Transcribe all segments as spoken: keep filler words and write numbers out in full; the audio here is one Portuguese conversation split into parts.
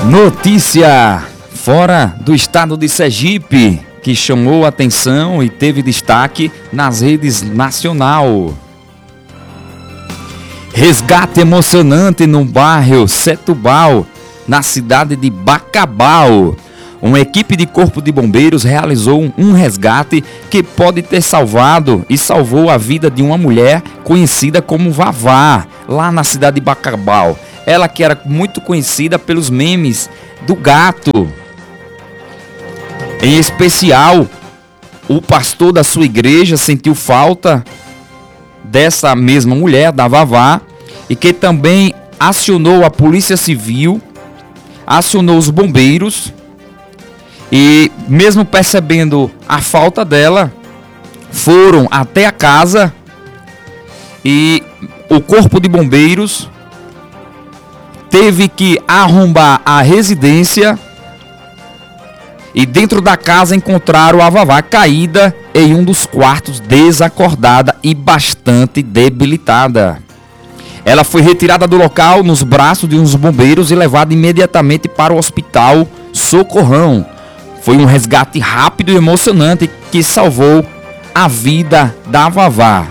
Notícia fora do estado de Sergipe, que chamou atenção e teve destaque nas redes nacional. Resgate emocionante no bairro Setúbal, na cidade de Bacabal. Uma equipe de corpo de bombeiros realizou um resgate que pode ter salvado e salvou a vida de uma mulher conhecida como Vavá, lá na cidade de Bacabal. Ela que era muito conhecida pelos memes do gato. Em especial, o pastor da sua igreja sentiu falta dessa mesma mulher, da Vavá, e que também acionou a polícia civil, acionou os bombeiros, e mesmo percebendo a falta dela, foram até a casa e o corpo de bombeiros teve que arrombar a residência e dentro da casa encontraram a Vavá caída em um dos quartos, desacordada e bastante debilitada. Ela foi retirada do local nos braços de uns bombeiros e levada imediatamente para o hospital Socorrão. Foi um resgate rápido e emocionante que salvou a vida da Vavá.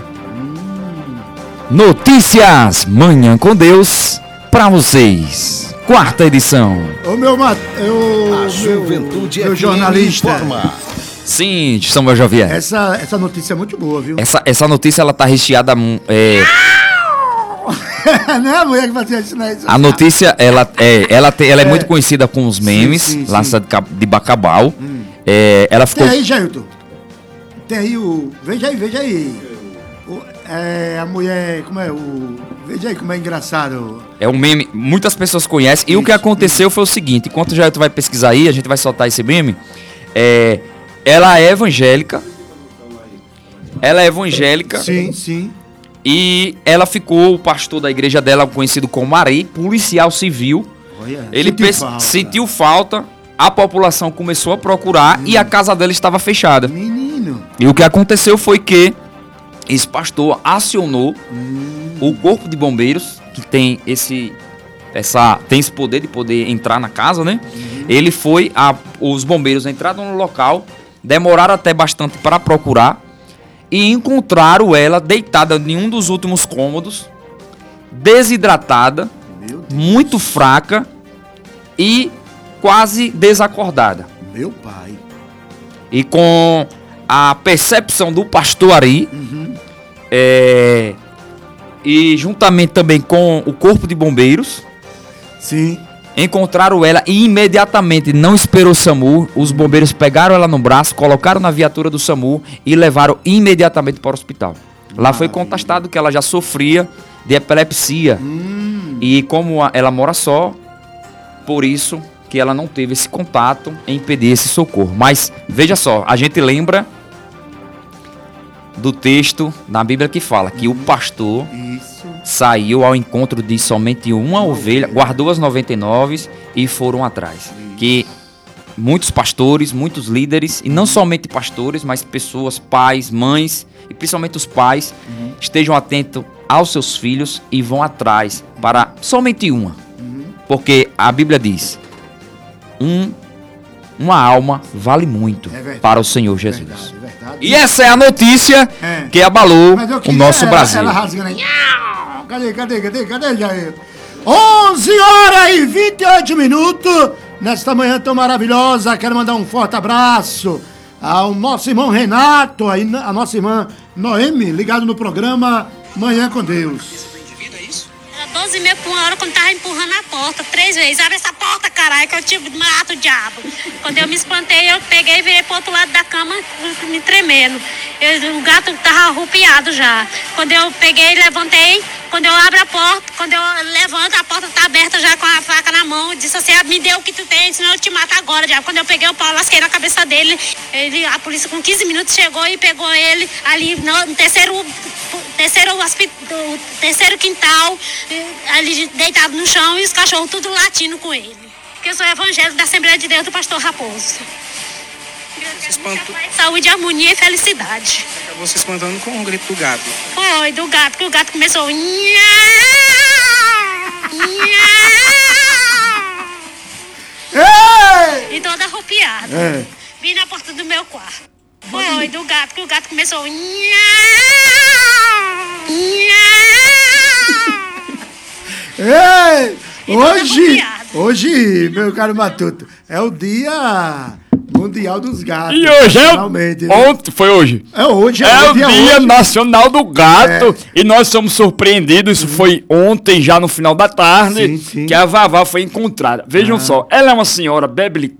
Notícias Manhã com Deus para vocês. Quarta edição. Ô meu, eu, a juventude meu, meu jornalista. Informa. Sim, Samuel Javier. Essa, essa notícia é muito boa, viu? Essa, essa notícia ela tá recheada. É... Não é a mulher que fazia isso, não é isso. A notícia, ela é, ela tem, ela é, é muito conhecida com os memes, sim, sim, lá sim. de Bacabal. Hum. É, ela ficou... Tem aí, Jailton. Tem aí o... Veja aí, veja aí. O, é, a mulher... Como é o... Veja aí como é engraçado. É um meme, muitas pessoas conhecem. E isso, o que aconteceu isso. foi o seguinte. Enquanto o Jailton vai pesquisar aí, a gente vai soltar esse meme. É, ela é evangélica. Ela é evangélica. Sim, sim. E ela ficou, o pastor da igreja dela, conhecido como Ari, policial civil. Olha, ele sentiu, pes- falta. sentiu falta, a população começou a procurar hum. e a casa dela estava fechada. Menino. E o que aconteceu foi que esse pastor acionou hum. o corpo de bombeiros, que tem esse, essa, tem esse poder de poder entrar na casa, né? Hum. Ele foi, a, os bombeiros entraram no local, demoraram até bastante para procurar, e encontraram ela deitada em um dos últimos cômodos, desidratada, muito fraca e quase desacordada. Meu pai. E com a percepção do pastor Ari, uhum. é, e juntamente também com o corpo de bombeiros, sim. encontraram ela e imediatamente não esperou o SAMU. Os bombeiros pegaram ela no braço, colocaram na viatura do SAMU e levaram imediatamente para o hospital. Lá Maravilha. Foi contestado que ela já sofria de epilepsia. Hum. E como ela mora só, por isso que ela não teve esse contato em pedir esse socorro. Mas veja só, a gente lembra do texto na Bíblia que fala que hum. o pastor... Isso. Saiu ao encontro de somente uma ovelha, guardou as noventa e nove e foram atrás. Que muitos pastores, muitos líderes, e não somente pastores, mas pessoas, pais, mães, e principalmente os pais, uhum. estejam atentos aos seus filhos e vão atrás para somente uma. Uhum. Porque a Bíblia diz, um, uma alma vale muito é para o Senhor Jesus. É verdade, é verdade. E essa é a notícia é. que abalou o nosso ela, Brasil. Ela rasgando aí. Cadê, cadê, cadê, cadê, Jair? onze horas e vinte e oito minutos, nesta manhã tão maravilhosa. Quero mandar um forte abraço ao nosso irmão Renato, a nossa irmã Noemi, ligado no programa Manhã com Deus. Era doze e meia por uma hora quando tava empurrando a porta, três vezes. Abre essa porta, caralho, que eu tive de mato o diabo. Quando eu me espantei, eu peguei e virei pro outro lado da cama, me tremendo. Eu, o gato tava arrupiado já. Quando eu peguei e levantei, quando eu abro a porta, quando eu levanto, a porta tá aberta já com a faca na mão. Eu disse assim, me dê o que tu tem, senão eu te mato agora, diabo. Quando eu peguei o pau, lasquei na cabeça dele. Ele, a polícia com quinze minutos chegou e pegou ele ali no, no terceiro, terceiro, no terceiro quintal, ali deitado no chão e os cachorros tudo latindo com ele. Porque eu sou evangélico da Assembleia de Deus do Pastor Raposo. Saúde, harmonia e felicidade. Acabou se espantando com o grito do gato. Foi, do gato, que o gato começou... É. Vim na porta do meu quarto. Foi do gato, que o gato começou. Ei, E hoje, todo hoje, meu caro Matuto, é o dia mundial dos gatos. E hoje é finalmente, o... né? Ontem, foi hoje. É hoje, É o dia, Dia hoje. Nacional do Gato. É. E nós somos surpreendidos. Isso foi ontem, já no final da tarde, Sim, sim. que a Vavá foi encontrada. Vejam só, ela é uma senhora, bebe